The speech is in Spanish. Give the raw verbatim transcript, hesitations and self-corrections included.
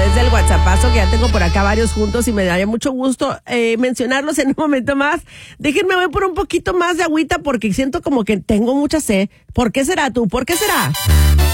través del WhatsAppazo, que ya tengo por acá varios juntos y me daría mucho gusto eh, mencionarlos en un momento más. Déjenme voy por un poquito más de agüita porque siento como que tengo mucha sed. ¿Por qué será tú? ¿Por qué será?